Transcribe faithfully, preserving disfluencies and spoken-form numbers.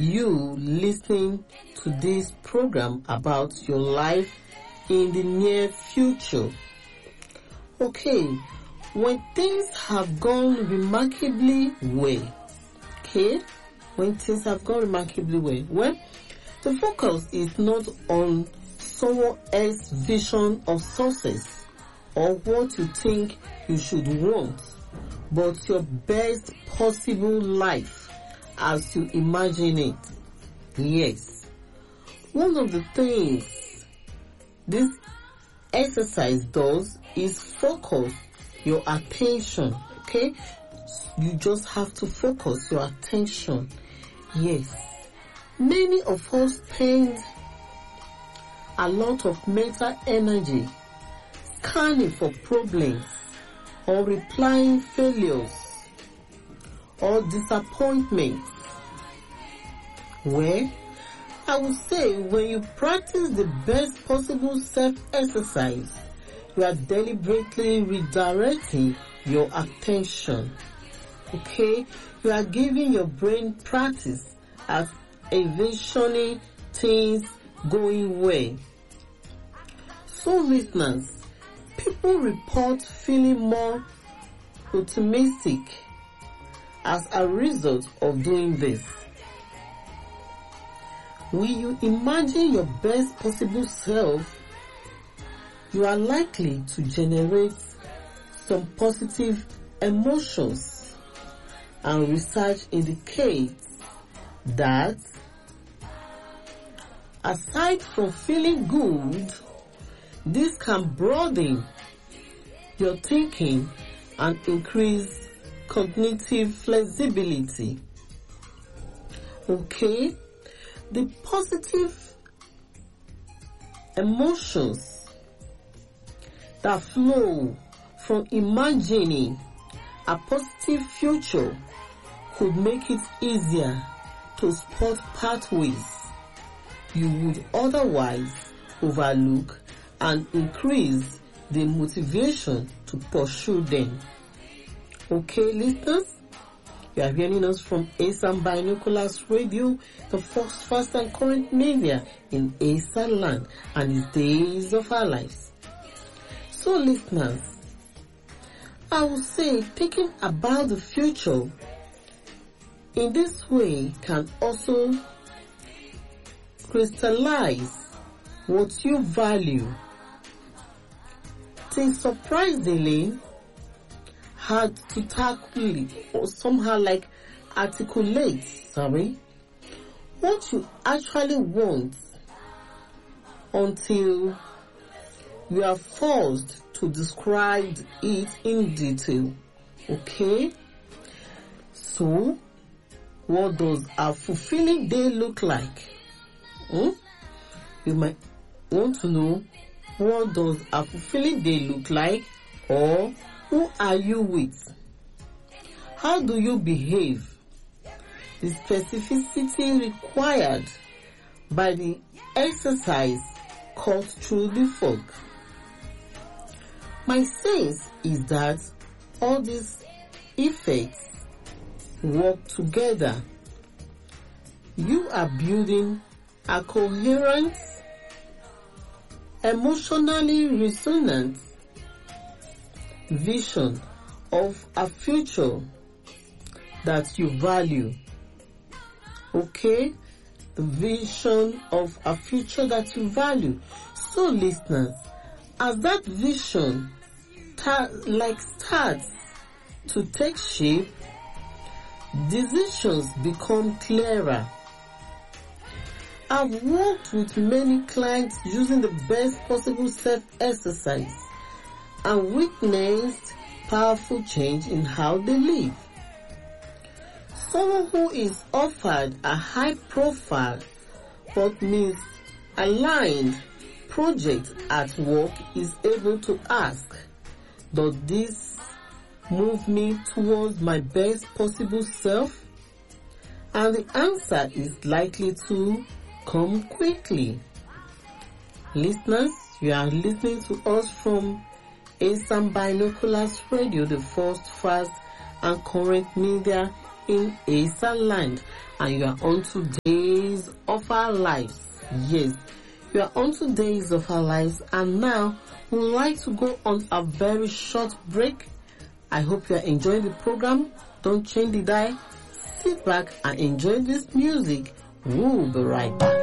you listening to this program about your life in the near future. Okay, when things have gone remarkably well, okay, when things have gone remarkably well, well, the focus is not on someone else's vision of success or what you think you should want, but your best possible life as you imagine it. Yes. One of the things this exercise does is focus your attention, okay? You just have to focus your attention. Yes. Many of us spend a lot of mental energy scanning for problems or replying failures or disappointments. Well, I would say when you practice the best possible self-exercise, you are deliberately redirecting your attention. Okay? You are giving your brain practice at envisioning things going well. So listeners, people report feeling more optimistic as a result of doing this. When you imagine your best possible self, you are likely to generate some positive emotions, and research indicates that aside from feeling good, this can broaden your thinking and increase cognitive flexibility. Okay? The positive emotions that flow from imagining a positive future could make it easier to spot pathways you would otherwise overlook and increase the motivation to pursue them. Okay, listeners? You are hearing us from ASAM Binoculars Radio, the first, first and current media in ASA land and its days of our lives. So listeners, I would say thinking about the future in this way can also crystallize what you value. It is surprisingly hard to tackle it or somehow like articulate, sorry, what you actually want until you are forced to describe it in detail. Okay? So, what does a fulfilling day look like? Hmm? You might want to know, what does a fulfilling day look like, or who are you with? How do you behave? The specificity required by the exercise cuts through the fog. My sense is that all these effects work together. You are building a coherent, emotionally resonant vision of a future that you value. Okay? The vision of a future that you value. So listeners, as that vision ta- like starts to take shape, decisions become clearer. I've worked with many clients using the best possible self-exercise and witnessed powerful change in how they live. Someone who is offered a high profile but misaligned project at work is able to ask, does this move me towards my best possible self? And the answer is likely to come quickly. Listeners, you are listening to us from ASAM Binoculars Radio, the first, fast and current media in ASA land and you are on to Days of Our Lives. Yes, you are on to Days of Our Lives, and now we would like to go on a very short break. I hope you are enjoying the program. Don't change the dial. Sit back and enjoy this music. We'll be right back.